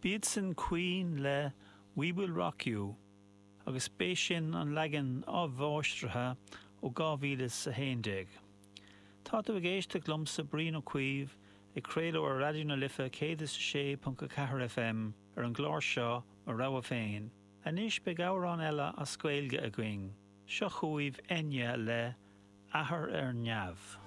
Bíd san Queen le We Will Rock You, agus bé sin an legan ábháistrithe ó 2011. Tá tú ag éiste glumsa brín ó cuimh ag créadú ar Radio na Lifa 106.4 FM ar an gláir seo ar rogha féin. Anis be gabhrán eile a scaoilge a going. Seo chuaimh enne le Athair ar Neamh.